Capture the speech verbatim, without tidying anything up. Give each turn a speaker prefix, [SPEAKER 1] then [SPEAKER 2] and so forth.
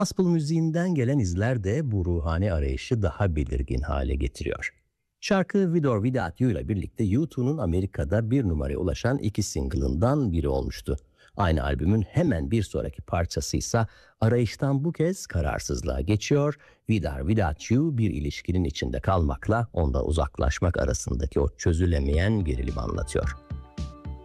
[SPEAKER 1] Gospel müziğinden gelen izler de bu ruhani arayışı daha belirgin hale getiriyor. Şarkı With or Without You ile birlikte U two'nun Amerika'da bir numaraya ulaşan iki single'ından biri olmuştu. Aynı albümün hemen bir sonraki parçasıysa arayıştan bu kez kararsızlığa geçiyor. With or Without You bir ilişkinin içinde kalmakla ondan uzaklaşmak arasındaki o çözülemeyen gerilimi anlatıyor.